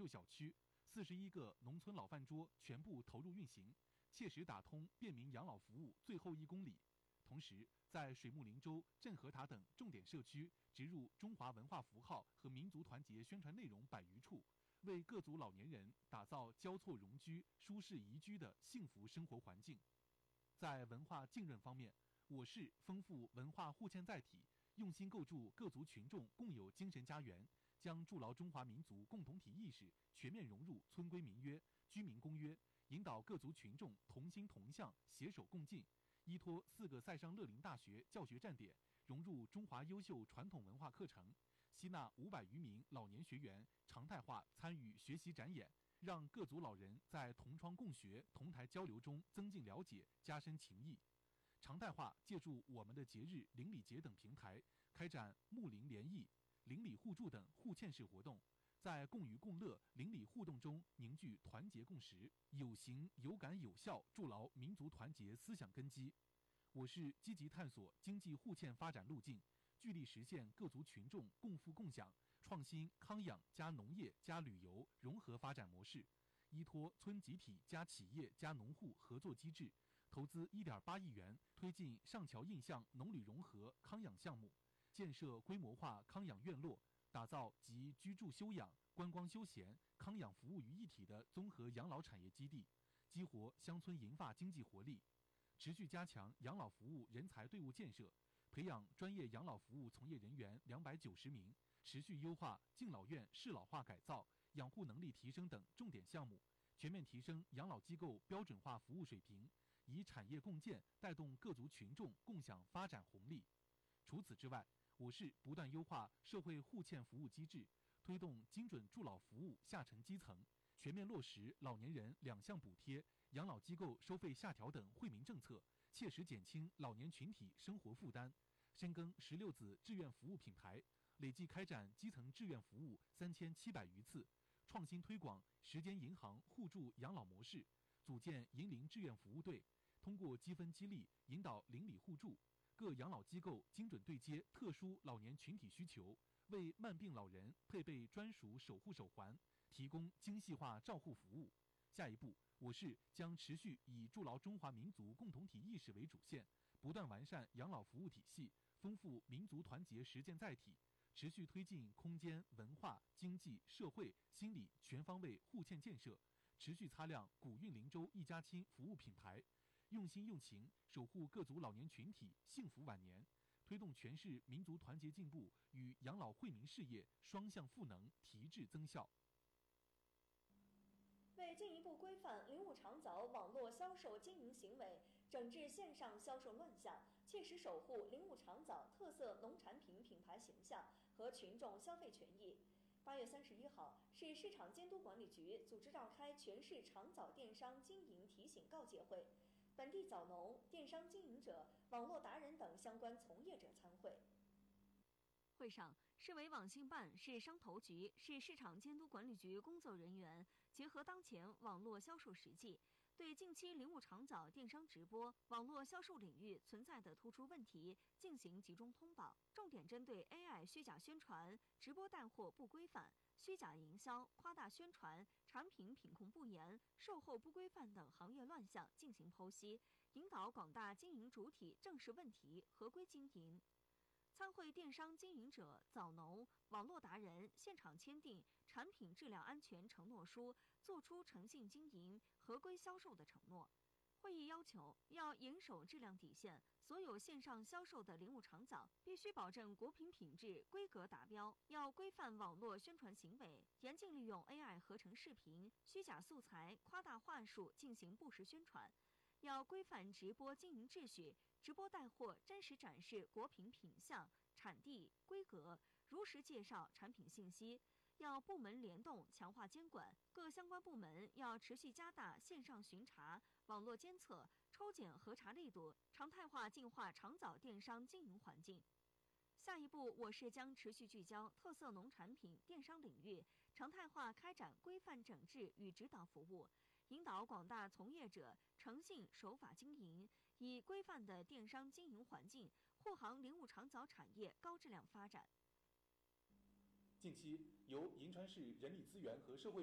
售小区，41个农村老饭桌全部投入运行，切实打通便民养老服务最后1公里。同时，在水木林洲、镇河塔等重点社区植入中华文化符号和民族团结宣传内容100余处，为各族老年人打造交错容居、舒适宜居的幸福生活环境。在文化浸润方面，我市丰富文化互嵌载体，用心构筑各族群众共有精神家园，将筑牢中华民族共同体意识全面融入村规民约、居民公约，引导各族群众同心同向、携手共进，依托4个塞尚乐林大学教学站点，融入中华优秀传统文化课程，吸纳500余名老年学员常态化参与学习展演，让各族老人在同窗共学、同台交流中增进了解、加深情谊。常态化借助我们的节日邻里节等平台，开展睦邻联谊、邻里互助等互嵌式活动，在共娱共乐、邻里互动中凝聚团结共识，有形有感有效筑牢民族团结思想根基。我市积极探索经济互嵌发展路径，聚力实现各族群众共富共享，创新康养加农业加旅游融合发展模式，依托村集体加企业加农户合作机制，投资1.8亿元推进上桥印象农旅融合康养项目，建设规模化康养院落，打造集居住休养、观光休闲、康养服务于一体的综合养老产业基地，激活乡村银发经济活力。持续加强养老服务人才队伍建设，培养专业养老服务从业人员290名，持续优化敬老院适老化改造、养护能力提升等重点项目，全面提升养老机构标准化服务水平，以产业共建带动各族群众共享发展红利。除此之外，我市不断优化社会互嵌服务机制，推动精准助老服务下沉基层，全面落实老年人2项补贴、养老机构收费下调等惠民政策，切实减轻老年群体生活负担。深耕16子志愿服务品牌，累计开展基层志愿服务3700余次，创新推广时间银行互助养老模式，组建银龄志愿服务队，通过积分激励引导邻里互助，各养老机构精准对接特殊老年群体需求，为慢病老人配备专属守护手环，提供精细化照护服务。下一步，我市将持续以筑牢中华民族共同体意识为主线，不断完善养老服务体系，丰富民族团结实践载体，持续推进空间、文化、经济、社会、心理全方位互嵌建设，持续擦亮古韵林州一家亲服务品牌，用心用情守护各族老年群体幸福晚年，推动全市民族团结进步与养老惠民事业双向赋能提质增效。 为进一步规范林务长早网络销售经营行为，整治线上销售乱象，切实守护林务长早特色农产品品牌形象和群众消费权益。8月31号，市市场监督管理局组织召开全市长早电商经营提醒告诫会，本地早农、电商经营者、网络达人等相关从业者参会。 会上，市委网信办、市商投局、市市场监督管理局工作人员结合当前网络销售实际，对近期林务长早电商直播、网络销售领域存在的突出问题进行集中通报，重点针对 AI 虚假宣传、直播带货不规范、虚假营销、夸大宣传、产品品控不严、售后不规范等行业乱象进行剖析，引导广大经营主体正视问题，合规经营。参会电商经营者、早农、网络达人现场签订产品质量安全承诺书，作出诚信经营、合规销售的承诺。会议要求，要严守质量底线，所有线上销售的林务长早必须保证果品品质、规格达标，要规范网络宣传行为，严禁利用 AI 合成视频、虚假素材、夸大话术进行不实宣传。要规范直播经营秩序，直播带货真实展示果品品相、产地、规格，如实介绍产品信息。要部门联动强化监管，各相关部门要持续加大线上巡查、网络监测、抽检核查力度，常态化净化长早电商经营环境。下一步，我市将持续聚焦特色农产品电商领域，常态化开展规范整治与指导服务，引导广大从业者诚信守法经营，以规范的电商经营环境护航林务长早产业高质量发展。 近期，由银川市人力资源和社会